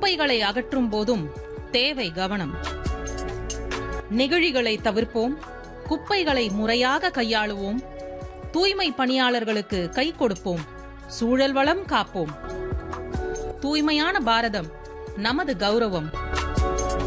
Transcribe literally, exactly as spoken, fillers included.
குப்பைகளை அகற்றும் போதும் தேவை கவனம். நெகிழிகளை தவிர்ப்போம், குப்பைகளை முறையாக கையாளுவோம், தூய்மை பணியாளர்களுக்கு கை கொடுப்போம், சூழல் வளம் காப்போம். தூய்மையான பாரதம் நமது கௌரவம்.